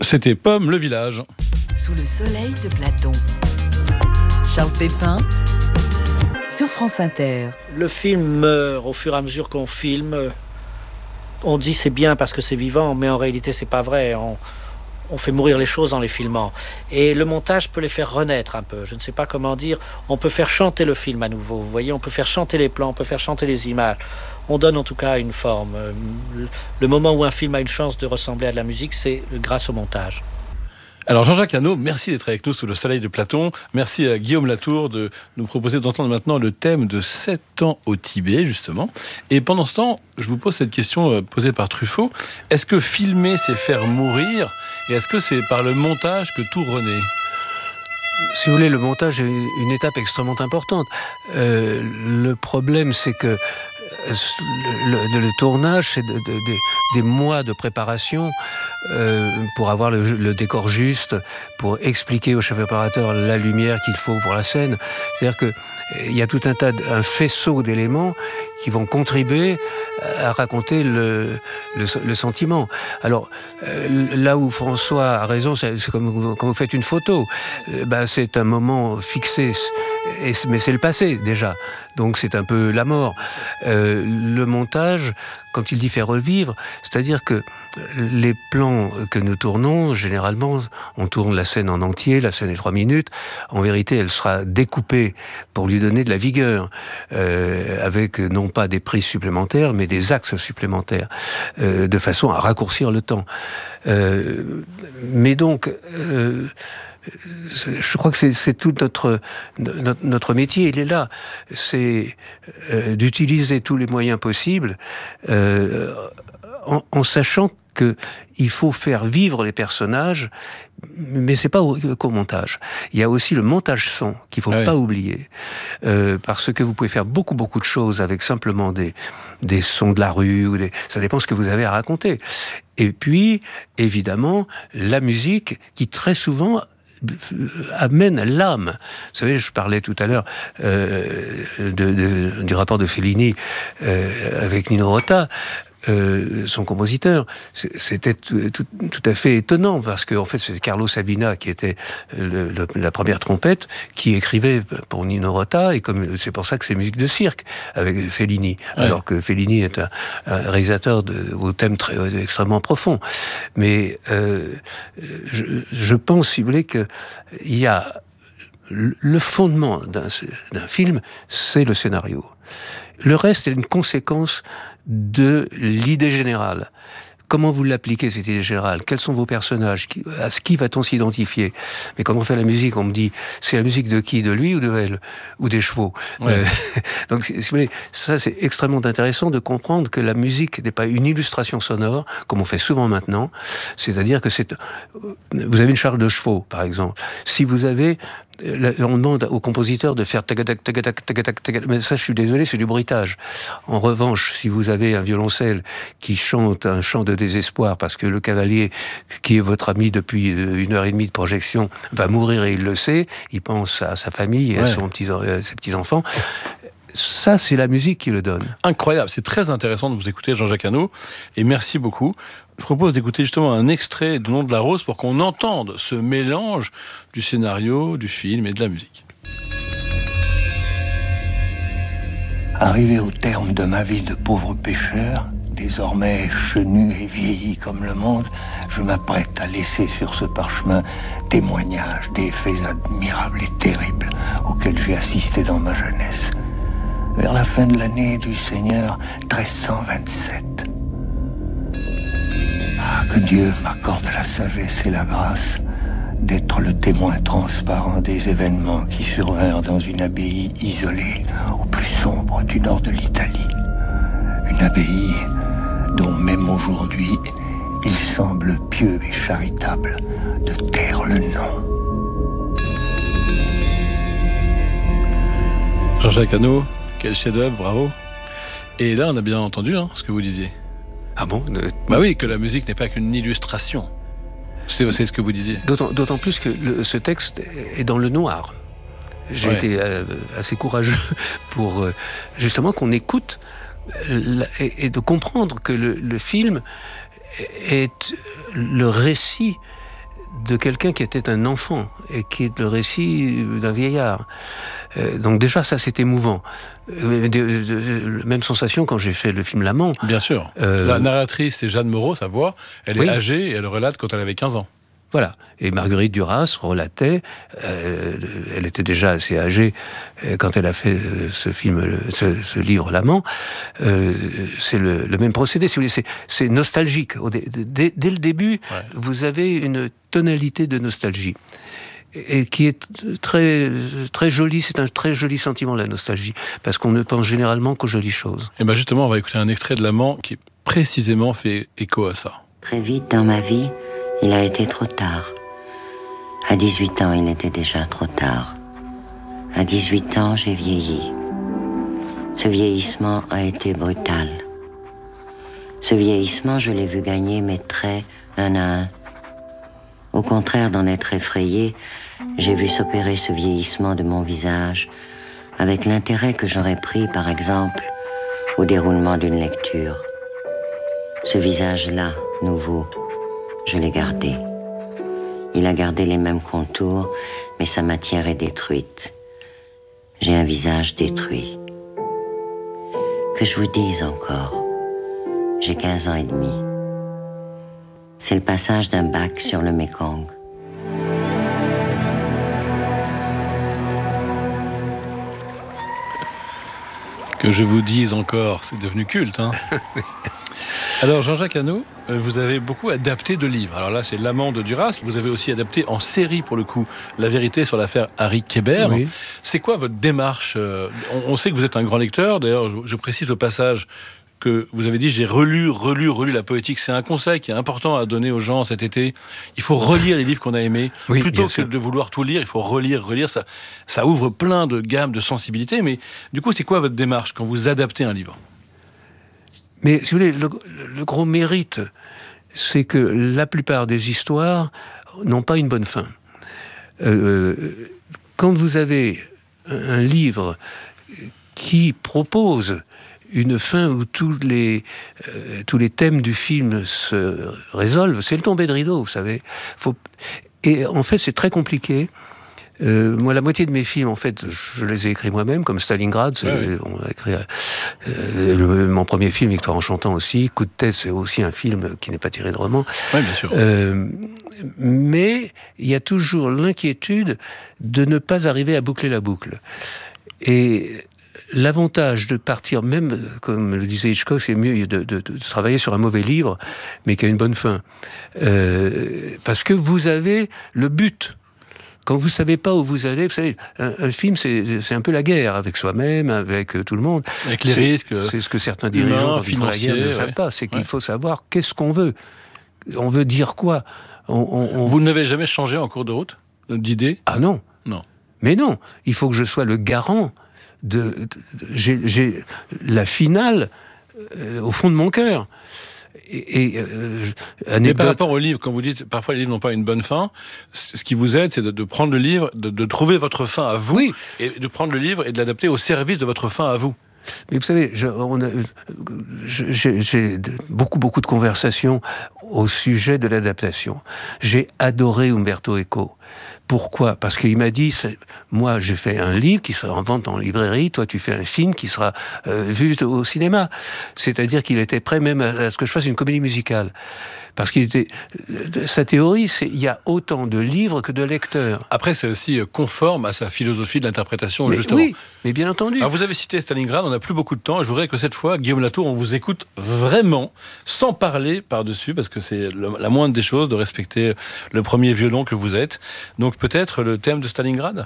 C'était Pomme le village. Sous le soleil de Platon. Charles Pépin sur France Inter. Le film meurt au fur et à mesure qu'on filme. On dit c'est bien parce que c'est vivant, mais en réalité c'est pas vrai. On fait mourir les choses en les filmant. Et le montage peut les faire renaître un peu. Je ne sais pas comment dire. On peut faire chanter le film à nouveau. Vous voyez, on peut faire chanter les plans, on peut faire chanter les images. On donne en tout cas une forme. Le moment où un film a une chance de ressembler à de la musique, c'est grâce au montage. Alors Jean-Jacques Hano, merci d'être avec nous sous le soleil de Platon. Merci à Guillaume Latour de nous proposer d'entendre maintenant le thème de 7 ans au Tibet, justement. Et pendant ce temps, je vous pose cette question posée par Truffaut. Est-ce que filmer, c'est faire mourir ? Et est-ce que c'est par le montage que tout renaît ? Si vous voulez, le montage est une étape extrêmement importante. Le problème, c'est que le tournage, c'est des mois de préparation pour avoir le décor juste, pour expliquer au chef opérateur la lumière qu'il faut pour la scène. C'est-à-dire qu'il y a tout un faisceau d'éléments qui vont contribuer à raconter le sentiment. Alors, là où François a raison, c'est comme quand vous faites une photo. C'est un moment fixé, mais c'est le passé déjà. Donc c'est un peu la mort. Le montage, quand il dit faire revivre, c'est-à-dire que les plans que nous tournons, généralement, on tourne la scène en entier, la scène est 3 minutes. En vérité, elle sera découpée pour lui donner de la vigueur, avec non pas des prises supplémentaires, mais des axes supplémentaires, de façon à raccourcir le temps. Mais donc... je crois que c'est tout notre métier, il est là. C'est d'utiliser tous les moyens possibles en sachant qu'il faut faire vivre les personnages, mais c'est pas qu'au montage. Il y a aussi le montage son qu'il faut pas oublier, parce que vous pouvez faire beaucoup de choses avec simplement des sons de la rue, ça dépend ce que vous avez à raconter. Et puis, évidemment, la musique qui très souvent amène l'âme. Vous savez, je parlais tout à l'heure du rapport de Fellini avec Nino Rota, son compositeur. C'était tout à fait étonnant parce que en fait c'est Carlo Savina qui était la première trompette qui écrivait pour Nino Rota, et comme c'est pour ça que c'est musique de cirque avec Fellini, alors que Fellini est un réalisateur au thème extrêmement profond. Mais je pense, si vous voulez, que il y a le fondement d'un film, c'est le scénario. Le reste est une conséquence de l'idée générale. Comment vous l'appliquez, cette idée générale ? Quels sont vos personnages ? À qui va-t-on s'identifier ? Mais quand on fait la musique, on me dit, c'est la musique de qui ? De lui ou de elle ? Ou des chevaux ? Donc, si vous voulez, ça c'est extrêmement intéressant de comprendre que la musique n'est pas une illustration sonore, comme on fait souvent maintenant. C'est-à-dire que vous avez une charge de chevaux, par exemple. Si vous avez... On demande au compositeur de faire tagadak, tagadak, tagadak, tagadak. Mais ça, je suis désolé, c'est du bruitage. En revanche, si vous avez un violoncelle qui chante un chant de désespoir parce que le cavalier, qui est votre ami depuis 1h30 de projection, va mourir et il le sait, il pense à sa famille et à ses petits-enfants. Ça, c'est la musique qui le donne. Incroyable, c'est très intéressant de vous écouter, Jean-Jacques Hano, et merci beaucoup. Je propose d'écouter justement un extrait de Nom de la Rose pour qu'on entende ce mélange du scénario, du film et de la musique. Arrivé au terme de ma vie de pauvre pêcheur, désormais chenu et vieilli comme le monde, je m'apprête à laisser sur ce parchemin témoignage des faits admirables et terribles auxquels j'ai assisté dans ma jeunesse. Vers la fin de l'année du Seigneur 1327. Que Dieu m'accorde la sagesse et la grâce d'être le témoin transparent des événements qui survinrent dans une abbaye isolée au plus sombre du nord de l'Italie. Une abbaye dont même aujourd'hui il semble pieux et charitable de taire le nom. Jean-Jacques Hano, quel chef-d'œuvre, bravo. Et là, on a bien entendu ce que vous disiez. Ah bon ? Bah oui, que la musique n'est pas qu'une illustration. C'est ce que vous disiez. D'autant plus que ce texte est dans le noir. J'ai été assez courageux pour justement qu'on écoute et de comprendre que le film est le récit de quelqu'un qui était un enfant et qui est le récit d'un vieillard. Donc déjà, ça, c'est émouvant. Même sensation quand j'ai fait le film L'Amant. Bien sûr. La narratrice, c'est Jeanne Moreau, sa voix. Elle est âgée et elle relate quand elle avait 15 ans. Voilà. Et Marguerite Duras relatait, elle était déjà assez âgée quand elle a fait ce film, ce livre L'Amant. C'est le même procédé, si vous voulez. C'est nostalgique. Dès le début, vous avez une tonalité de nostalgie. Et qui est très, très jolie. C'est un très joli sentiment, la nostalgie. Parce qu'on ne pense généralement qu'aux jolies choses. Et bien justement, on va écouter un extrait de L'Amant qui précisément fait écho à ça. Très vite dans ma vie, il a été trop tard. À 18 ans, il était déjà trop tard. À 18 ans, j'ai vieilli. Ce vieillissement a été brutal. Ce vieillissement, je l'ai vu gagner mes traits un à un. Au contraire d'en être effrayé, j'ai vu s'opérer ce vieillissement de mon visage avec l'intérêt que j'aurais pris, par exemple, au déroulement d'une lecture. Ce visage-là, nouveau, je l'ai gardé. Il a gardé les mêmes contours, mais sa matière est détruite. J'ai un visage détruit. Que je vous dise encore, j'ai 15 ans et demi. C'est le passage d'un bac sur le Mékong. Que je vous dise encore, c'est devenu culte, hein. Alors, Jean-Jacques Hano, vous avez beaucoup adapté de livres. Alors là, c'est L'Amant de Duras. Vous avez aussi adapté en série, pour le coup, La vérité sur l'affaire Harry Kéber. Oui. C'est quoi votre démarche ? On sait que vous êtes un grand lecteur. D'ailleurs, je précise au passage que vous avez dit, j'ai relu la poétique. C'est un conseil qui est important à donner aux gens cet été. Il faut relire les livres qu'on a aimés. Oui, plutôt que de vouloir tout lire, il faut relire. Ça ouvre plein de gammes, de sensibilités. Mais du coup, c'est quoi votre démarche quand vous adaptez un livre ? Mais si vous voulez, le gros mérite, c'est que la plupart des histoires n'ont pas une bonne fin. Quand vous avez un livre qui propose une fin où tous les thèmes du film se résolvent, c'est le tombé de rideau, vous savez. Et en fait, c'est très compliqué. Moi, la moitié de mes films, en fait, je les ai écrits moi-même, comme Stalingrad. On a écrit mon premier film, Victoire en chantant aussi. Coup de tête, c'est aussi un film qui n'est pas tiré de roman. Oui, bien sûr. Mais il y a toujours l'inquiétude de ne pas arriver à boucler la boucle. Et l'avantage de partir, même, comme le disait Hitchcock, c'est mieux de travailler sur un mauvais livre, mais qui a une bonne fin. Parce que vous avez le but. Quand vous ne savez pas où vous allez, vous savez, un film, c'est un peu la guerre avec soi-même, avec tout le monde. Avec les risques. C'est ce que certains dirigeants, quand ils font la guerre, ne savent pas. C'est qu'il faut savoir qu'est-ce qu'on veut. On veut dire quoi. Vous n'avez jamais changé en cours de route d'idée ? Ah non. Non. Mais non. Il faut que je sois le garant j'ai la finale au fond de mon cœur. Mais par rapport au livre, quand vous dites parfois les livres n'ont pas une bonne fin, ce qui vous aide, c'est de prendre le livre, de trouver votre fin à vous, et de prendre le livre et de l'adapter au service de votre fin à vous. Mais vous savez, j'ai beaucoup de conversations au sujet de l'adaptation. J'ai adoré Umberto Eco. Pourquoi ? Parce qu'il m'a dit, moi j'ai fait un livre qui sera en vente en librairie, toi tu fais un film qui sera vu au cinéma. C'est-à-dire qu'il était prêt même à ce que je fasse une comédie musicale. Parce sa théorie, c'est il y a autant de livres que de lecteurs. Après, c'est aussi conforme à sa philosophie de l'interprétation, justement. Oui, mais bien entendu. Alors, vous avez cité Stalingrad, on n'a plus beaucoup de temps. Je voudrais que cette fois, Guillaume Latour, on vous écoute vraiment, sans parler par-dessus, parce que c'est la moindre des choses de respecter le premier violon que vous êtes. Donc peut-être le thème de Stalingrad ?